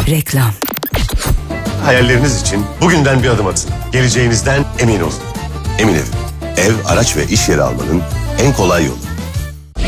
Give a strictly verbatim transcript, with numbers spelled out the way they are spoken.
Reklam. Hayalleriniz için bugünden bir adım atın. Geleceğinizden emin olun. Emin Ev, ev, araç ve iş yeri almanın en kolay yolu.